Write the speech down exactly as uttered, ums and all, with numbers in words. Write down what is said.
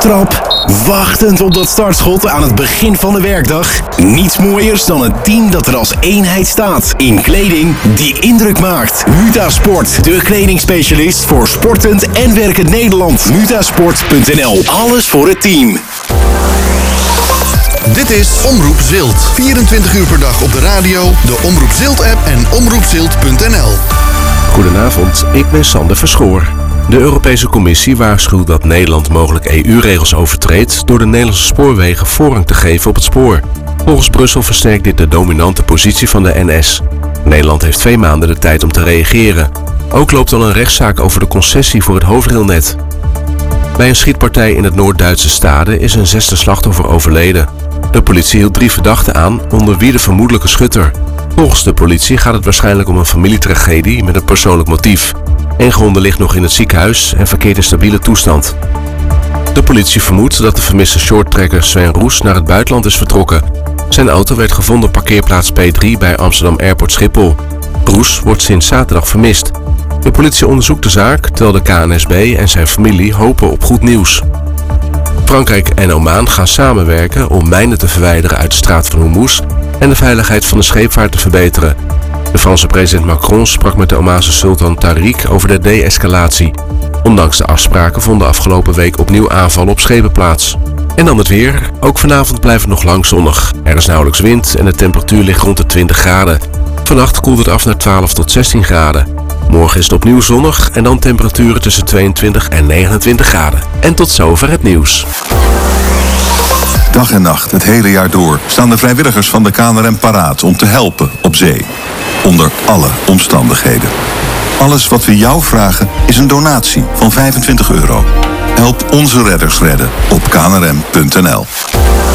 aftrap, wachtend op dat startschot aan het begin van de werkdag. Niets mooiers dan een team dat er als eenheid staat. In kleding die indruk maakt. Mutasport, de kledingspecialist voor sportend en werkend Nederland. Mutasport punt n l. Alles voor het team. Dit is Omroep Zilt. vierentwintig uur per dag op de radio, de Omroep Zilt-app en omroep zilt punt n l. Goedenavond, ik ben Sander Verschoor. De Europese Commissie waarschuwt dat Nederland mogelijk E U-regels overtreedt door de Nederlandse spoorwegen voorrang te geven op het spoor. Volgens Brussel versterkt dit de dominante positie van de N S. Nederland heeft twee maanden de tijd om te reageren. Ook loopt al een rechtszaak over de concessie voor het hoofdrailnet. Bij een schietpartij in het Noord-Duitse Stade is een zesde slachtoffer overleden. De politie hield drie verdachten aan, onder wie de vermoedelijke schutter. Volgens de politie gaat het waarschijnlijk om een familietragedie met een persoonlijk motief. Een gewonde ligt nog in het ziekenhuis en verkeert in stabiele toestand. De politie vermoedt dat de vermiste shorttrekker Sven Roes naar het buitenland is vertrokken. Zijn auto werd gevonden op parkeerplaats P drie bij Amsterdam Airport Schiphol. Roes wordt sinds zaterdag vermist. De politie onderzoekt de zaak, terwijl de K N S B en zijn familie hopen op goed nieuws. Frankrijk en Oman gaan samenwerken om mijnen te verwijderen uit de straat van Hormuz en de veiligheid van de scheepvaart te verbeteren. De Franse president Macron sprak met de Omaanse sultan Tariq over de de-escalatie. Ondanks de afspraken vonden afgelopen week opnieuw aanvallen op schepen plaats. En dan het weer. Ook vanavond blijft het nog lang zonnig. Er is nauwelijks wind en de temperatuur ligt rond de twintig graden. Vannacht koelt het af naar twaalf tot zestien graden. Morgen is het opnieuw zonnig en dan temperaturen tussen tweeëntwintig en negenentwintig graden. En tot zover het nieuws. Dag en nacht, het hele jaar door, staan de vrijwilligers van de K N R M paraat om te helpen op zee. Onder alle omstandigheden. Alles wat we jou vragen is een donatie van vijfentwintig euro. Help onze redders redden op k n r m punt n l.